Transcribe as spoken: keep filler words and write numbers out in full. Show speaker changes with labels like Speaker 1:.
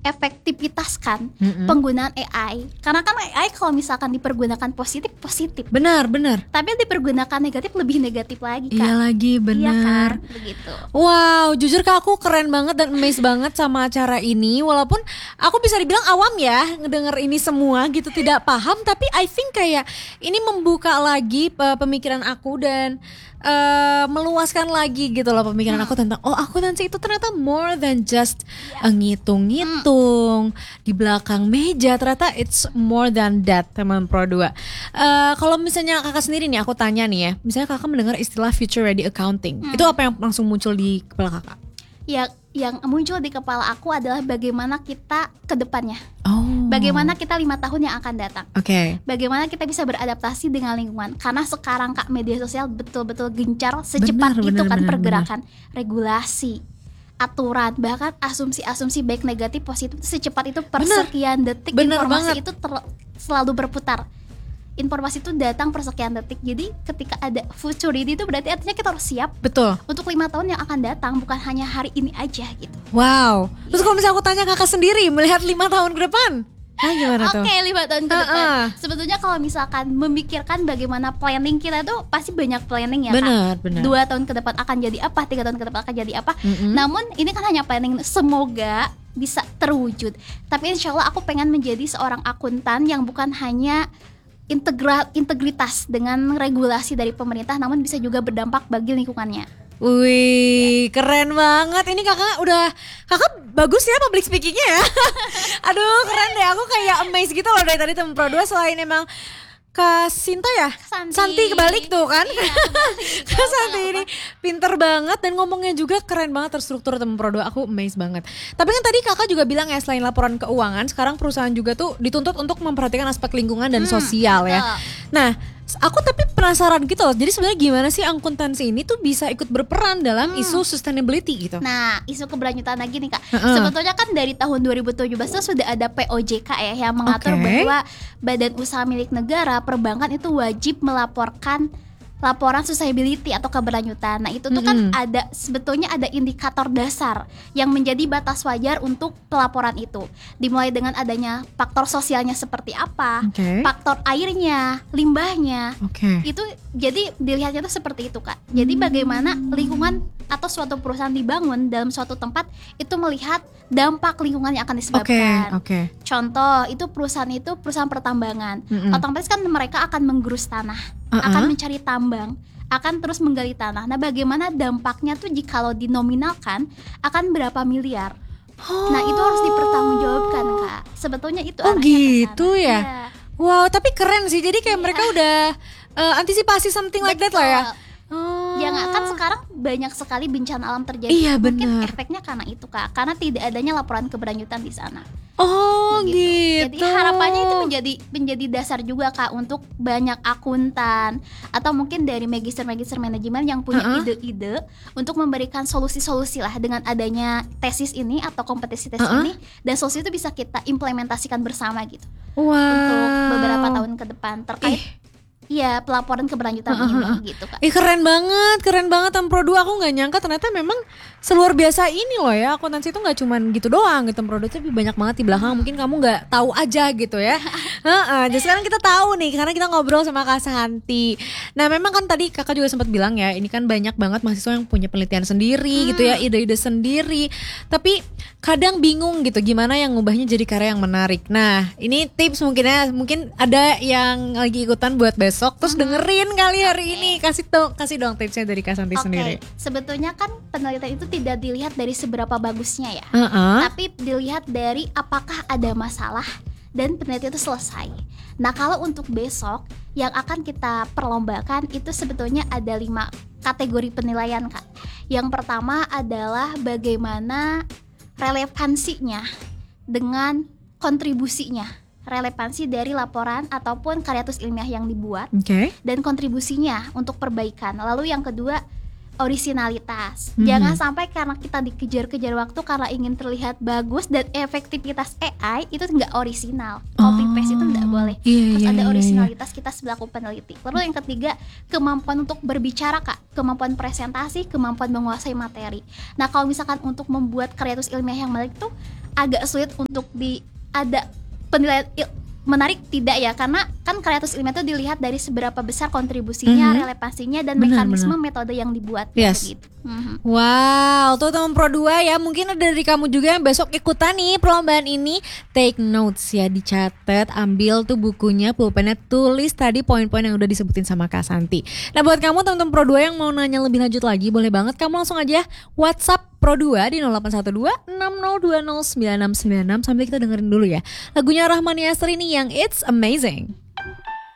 Speaker 1: mengefektivitaskan
Speaker 2: Mm-mm.
Speaker 1: penggunaan A I. Karena kan A I kalau misalkan dipergunakan positif positif,
Speaker 2: Benar, benar.
Speaker 1: tapi dipergunakan negatif lebih negatif lagi Kak.
Speaker 2: Iya lagi,
Speaker 1: Iya kan,
Speaker 2: benar.
Speaker 1: begitu.
Speaker 2: Wow, jujur Kak, aku keren banget dan amazed banget sama acara ini. Walaupun aku bisa dibilang awam ya, ngedenger ini semua gitu, tidak paham. Tapi I think kayak ini membuka lagi uh, pemikiran aku dan uh, meluaskan lagi gitu loh pemikiran aku tentang oh akuntansi itu ternyata more than just uh, ngitung-ngitung di belakang meja. Ternyata it's more than that, teman Pro dua. Uh, kalau misalnya kakak sendiri nih, aku tanya nih ya, misalnya kakak mendengar istilah future ready accounting, itu apa yang langsung muncul di kepala kakak?
Speaker 1: Ya, yang muncul di kepala aku adalah bagaimana kita ke depannya.
Speaker 2: Oh.
Speaker 1: Bagaimana kita lima tahun yang akan datang.
Speaker 2: Oke. Okay.
Speaker 1: Bagaimana kita bisa beradaptasi dengan lingkungan. Karena sekarang Kak, media sosial betul-betul gencar secepat
Speaker 2: Benar,
Speaker 1: itu
Speaker 2: benar,
Speaker 1: kan
Speaker 2: benar,
Speaker 1: pergerakan regulasi, aturan, bahkan asumsi-asumsi baik negatif positif secepat itu persekian detik
Speaker 2: Benar
Speaker 1: informasi
Speaker 2: banget.
Speaker 1: itu ter- selalu berputar. Informasi itu datang persekian detik. Jadi ketika ada futurity itu berarti artinya kita harus siap
Speaker 2: Betul.
Speaker 1: untuk lima tahun yang akan datang, bukan hanya hari ini aja gitu.
Speaker 2: Wow. Terus kalau misalnya aku tanya kakak sendiri melihat lima tahun ke depan, nah gimana tuh?
Speaker 1: Oke, lima tahun ke depan.
Speaker 2: Uh-uh.
Speaker 1: Sebetulnya kalau misalkan memikirkan bagaimana planning kita tuh pasti banyak planning ya
Speaker 2: Benar,
Speaker 1: Kak.
Speaker 2: benar.
Speaker 1: Dua tahun ke depan akan jadi apa, tiga tahun ke depan akan jadi apa.
Speaker 2: Mm-mm.
Speaker 1: Namun ini kan hanya planning, semoga bisa terwujud. Tapi insya Allah aku pengen menjadi seorang akuntan yang bukan hanya integral integritas dengan regulasi dari pemerintah, namun bisa juga berdampak bagi lingkungannya.
Speaker 2: Wih, keren banget. Ini kakak udah, kakak bagus ya public speakingnya ya. Aduh, keren deh. Aku kayak amazed gitu loh dari tadi temen Pro dua. Selain emang Kak Sinta ya?
Speaker 1: Santi.
Speaker 2: Santi kebalik tuh kan?
Speaker 1: Iya, kebalik.
Speaker 2: Kak Santi ini pinter banget dan ngomongnya juga keren banget, terstruktur temen Pro dua. Aku amazed banget. Tapi kan tadi kakak juga bilang ya, selain laporan keuangan, sekarang perusahaan juga tuh dituntut untuk memperhatikan aspek lingkungan dan
Speaker 1: Hmm,
Speaker 2: sosial ya.
Speaker 1: betul.
Speaker 2: Nah, aku tapi penasaran gitu loh. Jadi sebenarnya gimana sih akuntansi ini tuh bisa ikut berperan dalam isu sustainability gitu?
Speaker 1: Nah, isu keberlanjutan lagi nih Kak.
Speaker 2: Heeh.
Speaker 1: Sebetulnya kan dari tahun dua ribu tujuh belas itu sudah ada P O J K ya, yang mengatur
Speaker 2: Oke.
Speaker 1: bahwa badan usaha milik negara, perbankan itu wajib melaporkan laporan sustainability atau keberlanjutan. Nah, itu tuh kan
Speaker 2: Mm-mm.
Speaker 1: ada, sebetulnya ada indikator dasar yang menjadi batas wajar untuk pelaporan itu. Dimulai dengan adanya faktor sosialnya seperti apa,
Speaker 2: Oke.
Speaker 1: faktor airnya, limbahnya.
Speaker 2: Oke.
Speaker 1: Itu jadi dilihatnya tuh seperti itu Kak. Jadi bagaimana lingkungan atau suatu perusahaan dibangun dalam suatu tempat itu melihat dampak lingkungan yang akan
Speaker 2: Oke,
Speaker 1: disebabkan.
Speaker 2: oke.
Speaker 1: Contoh, itu perusahaan itu perusahaan pertambangan.
Speaker 2: Mm-mm.
Speaker 1: Otomatis kan mereka akan menggerus tanah,
Speaker 2: Uh-uh.
Speaker 1: akan mencari tambang, akan terus menggali tanah. Nah, bagaimana dampaknya tuh jikalau dinominalkan akan berapa miliar? Nah, itu harus dipertanggungjawabkan Kak. Sebetulnya itu
Speaker 2: Oh,
Speaker 1: arahnya ke
Speaker 2: gitu
Speaker 1: sana.
Speaker 2: ya?
Speaker 1: Iya.
Speaker 2: Wow, tapi keren sih. Jadi kayak mereka udah uh, antisipasi something like that lah ya.
Speaker 1: Betul.
Speaker 2: Oh.
Speaker 1: Ya nggak, kan sekarang banyak sekali bencana alam terjadi.
Speaker 2: Iya,
Speaker 1: Mungkin
Speaker 2: benar.
Speaker 1: efeknya karena itu Kak, karena tidak adanya laporan keberlanjutan di sana.
Speaker 2: Oh,
Speaker 1: Begitu.
Speaker 2: gitu.
Speaker 1: Jadi harapannya itu menjadi menjadi dasar juga Kak untuk banyak akuntan atau mungkin dari magister-magister manajemen yang punya
Speaker 2: Uh-uh.
Speaker 1: ide-ide untuk memberikan solusi-solusi lah dengan adanya tesis ini atau kompetisi tesis
Speaker 2: Uh-uh.
Speaker 1: ini, dan solusi itu bisa kita implementasikan bersama gitu
Speaker 2: Wow.
Speaker 1: untuk beberapa tahun ke depan terkait
Speaker 2: Ih.
Speaker 1: ya pelaporan keberlanjutan
Speaker 2: Uh-uh.
Speaker 1: ini gitu Kak.
Speaker 2: Ih, keren banget, keren banget Tem Pro dua. Aku nggak nyangka ternyata memang seluar biasa ini loh ya. Akuntansi itu nggak cuman gitu doang gitu Tem Pro dua, tapi banyak banget di belakang. Mungkin kamu nggak tahu aja gitu ya. Heeh. Jadi sekarang kita tahu nih karena kita ngobrol sama Kak Santi. Nah, memang kan tadi kakak juga sempat bilang ya, ini kan banyak banget mahasiswa yang punya penelitian sendiri gitu ya, ide-ide sendiri. Tapi kadang bingung gitu gimana yang ngubahnya jadi karya yang menarik. Nah, ini tips mungkin ya, mungkin ada yang lagi ikutan buat besok terus dengerin kali hari ini. Kasih dong, kasih dong tipsnya dari Kak Santi
Speaker 1: Oke,
Speaker 2: sendiri.
Speaker 1: sebetulnya kan penelitian itu tidak dilihat dari seberapa bagusnya ya,
Speaker 2: Heeh.
Speaker 1: tapi dilihat dari apakah ada masalah dan penelitian itu selesai. Nah, kalau untuk besok yang akan kita perlombakan itu sebetulnya ada lima kategori penilaian Kak. Yang pertama adalah bagaimana relevansinya dengan kontribusinya, relevansi dari laporan ataupun karya tulis ilmiah yang dibuat
Speaker 2: Oke.
Speaker 1: dan kontribusinya untuk perbaikan. Lalu yang kedua, orisinalitas.
Speaker 2: Mhm.
Speaker 1: Jangan sampai karena kita dikejar-kejar waktu karena ingin terlihat bagus dan efektivitas A I itu nggak orisinal. Copy paste itu nggak boleh.
Speaker 2: Iya,
Speaker 1: Harus
Speaker 2: iya,
Speaker 1: ada
Speaker 2: iya,
Speaker 1: orisinalitas kita selaku peneliti. Lalu yang ketiga, kemampuan untuk berbicara Kak, kemampuan presentasi, kemampuan menguasai materi. Nah, kalau misalkan untuk membuat karya tulis ilmiah yang menarik itu agak sulit untuk di ada penilaian il- menarik tidak ya, karena kan kreatus ilmiah itu dilihat dari seberapa besar kontribusinya,
Speaker 2: Mhm.
Speaker 1: relevansinya dan
Speaker 2: Benar,
Speaker 1: mekanisme
Speaker 2: benar.
Speaker 1: metode yang dibuat
Speaker 2: Yes.
Speaker 1: gitu. Mhm.
Speaker 2: Wow, tuh teman Pro dua ya, mungkin ada dari kamu juga yang besok ikutan nih perlombaan ini. Take notes ya, dicatat, ambil tuh bukunya, pulpennya, tulis tadi poin-poin yang udah disebutin sama Kak Santi. Nah buat kamu teman-teman Pro dua yang mau nanya lebih lanjut lagi, boleh banget kamu langsung aja WhatsApp Pro dua di nol delapan satu dua enam nol dua nol sembilan enam sembilan enam sambil kita dengerin dulu ya lagunya Rahmani Asri ini yang It's Amazing.